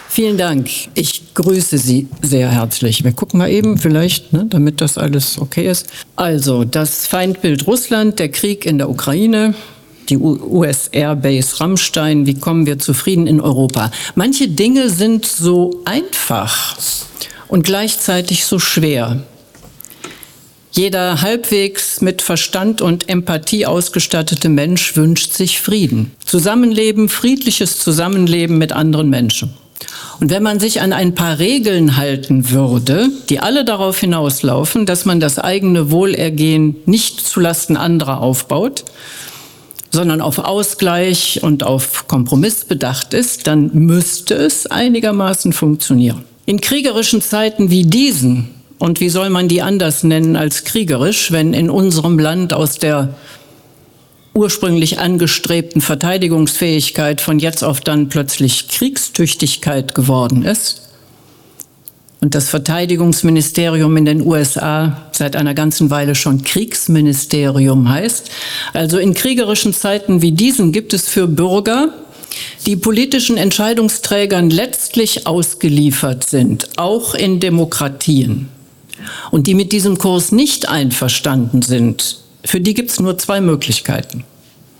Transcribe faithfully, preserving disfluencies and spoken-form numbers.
Vielen Dank. Ich grüße Sie sehr herzlich. Wir gucken mal eben vielleicht, ne, damit das alles okay ist. Also, das Feindbild Russland, der Krieg in der Ukraine, die U S Airbase Rammstein, wie kommen wir zu Frieden in Europa? Manche Dinge sind so einfach und gleichzeitig so schwer. Jeder halbwegs mit Verstand und Empathie ausgestattete Mensch wünscht sich Frieden. Zusammenleben, friedliches Zusammenleben mit anderen Menschen. Und wenn man sich an ein paar Regeln halten würde, die alle darauf hinauslaufen, dass man das eigene Wohlergehen nicht zulasten anderer aufbaut, sondern auf Ausgleich und auf Kompromiss bedacht ist, dann müsste es einigermaßen funktionieren. In kriegerischen Zeiten wie diesen, und wie soll man die anders nennen als kriegerisch, wenn in unserem Land aus der ursprünglich angestrebten Verteidigungsfähigkeit von jetzt auf dann plötzlich Kriegstüchtigkeit geworden ist und das Verteidigungsministerium in den U S A seit einer ganzen Weile schon Kriegsministerium heißt. Also in kriegerischen Zeiten wie diesen gibt es für Bürger, die politischen Entscheidungsträgern letztlich ausgeliefert sind, auch in Demokratien, und die mit diesem Kurs nicht einverstanden sind, für die gibt es nur zwei Möglichkeiten.